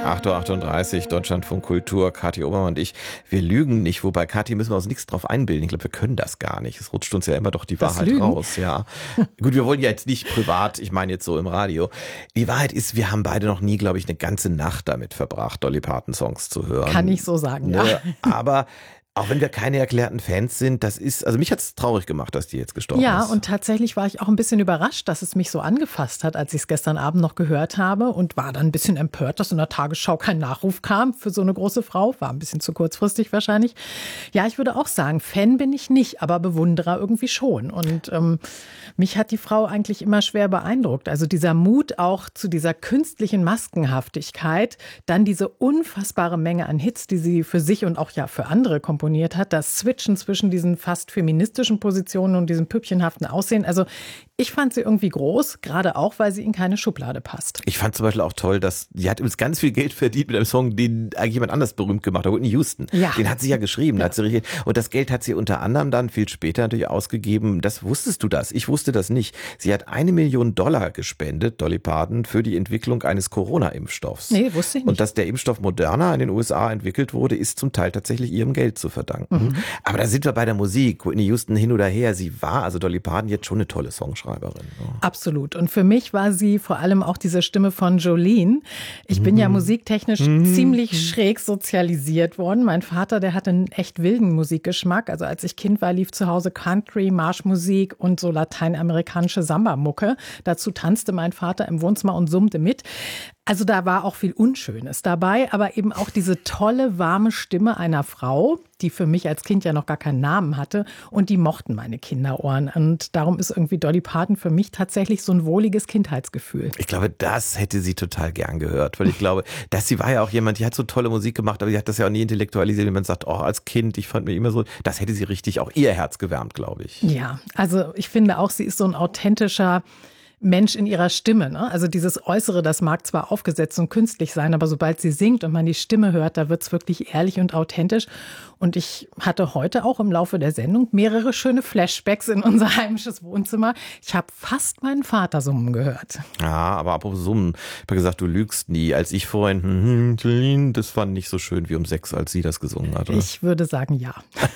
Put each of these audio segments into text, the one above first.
8:38 Uhr, Deutschlandfunk Kultur, Kathi Obermann und ich, wir lügen nicht. Wobei, Kathi, müssen wir uns nichts drauf einbilden. Ich glaube, wir können das gar nicht. Es rutscht uns ja immer doch die Wahrheit raus. Ja. Gut, wir wollen ja jetzt nicht privat, ich meine jetzt so im Radio. Die Wahrheit ist, wir haben beide noch nie, glaube ich, eine ganze Nacht damit verbracht, Dolly Parton-Songs zu hören. Kann ich so sagen, ja. Aber auch wenn wir keine erklärten Fans sind, also mich hat es traurig gemacht, dass die jetzt gestorben ist. Ja, und tatsächlich war ich auch ein bisschen überrascht, dass es mich so angefasst hat, als ich es gestern Abend noch gehört habe und war dann ein bisschen empört, dass in der Tagesschau kein Nachruf kam für so eine große Frau. War ein bisschen zu kurzfristig wahrscheinlich. Ja, ich würde auch sagen, Fan bin ich nicht, aber Bewunderer irgendwie schon. Und mich hat die Frau eigentlich immer schwer beeindruckt. Also dieser Mut auch zu dieser künstlichen Maskenhaftigkeit, dann diese unfassbare Menge an Hits, die sie für sich und auch ja für andere komponiert hat, das Switchen zwischen diesen fast feministischen Positionen und diesem püppchenhaften Aussehen. Also ich fand sie irgendwie groß, gerade auch, weil sie in keine Schublade passt. Ich fand zum Beispiel auch toll, dass sie hat übrigens ganz viel Geld verdient mit einem Song, den eigentlich jemand anders berühmt gemacht hat, Whitney Houston. Ja. Den hat sie ja geschrieben. Ja. Hat sie und das Geld hat sie unter anderem dann viel später natürlich ausgegeben. Wusstest du das? Ich wusste das nicht. Sie hat $1 Million gespendet, Dolly Parton, für die Entwicklung eines Corona-Impfstoffs. Nee, wusste ich nicht. Und dass der Impfstoff Moderna in den USA entwickelt wurde, ist zum Teil tatsächlich ihrem Geld zu verdanken. Mhm. Aber da sind wir bei der Musik. Whitney Houston hin oder her. Sie war, also Dolly Parton, jetzt schon eine tolle Songschreiberin. Absolut. Und für mich war sie vor allem auch diese Stimme von Jolene. Ich bin ja musiktechnisch ziemlich schräg sozialisiert worden. Mein Vater, der hatte einen echt wilden Musikgeschmack. Also als ich Kind war, lief zu Hause Country, Marschmusik und so lateinamerikanische Samba-Mucke. Dazu tanzte mein Vater im Wohnzimmer und summte mit. Also da war auch viel Unschönes dabei, aber eben auch diese tolle, warme Stimme einer Frau, die für mich als Kind ja noch gar keinen Namen hatte, und die mochten meine Kinderohren. Und darum ist irgendwie Dolly Parton für mich tatsächlich so ein wohliges Kindheitsgefühl. Ich glaube, das hätte sie total gern gehört, weil ich glaube, sie war ja auch jemand, die hat so tolle Musik gemacht, aber sie hat das ja auch nie intellektualisiert, wenn man sagt, oh, als Kind, ich fand mir immer so, das hätte sie richtig auch ihr Herz gewärmt, glaube ich. Ja, also ich finde auch, sie ist so ein authentischer Mensch in ihrer Stimme, ne? Also dieses Äußere, das mag zwar aufgesetzt und künstlich sein, aber sobald sie singt und man die Stimme hört, da wird es wirklich ehrlich und authentisch. Und ich hatte heute auch im Laufe der Sendung mehrere schöne Flashbacks in unser heimisches Wohnzimmer. Ich habe fast meinen Vater summen gehört. Ja, aber apropos Summen, ich habe gesagt, du lügst nie. Als ich vorhin, das fand nicht so schön wie um 6, als sie das gesungen hat. Oder? Ich würde sagen, ja.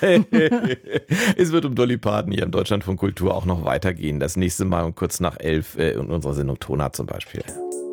Es wird um Dolly Parton hier im Deutschlandfunk Kultur auch noch weitergehen. Das nächste Mal um kurz nach 11 in unserer Sendung Tona zum Beispiel.